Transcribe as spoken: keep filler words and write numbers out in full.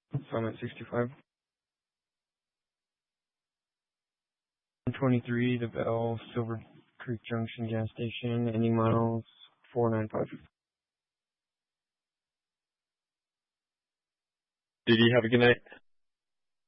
So I'm at sixty-five. one twenty-three, The Bell, Silver Creek Junction gas station, ending miles four nine five. Did you have a good night?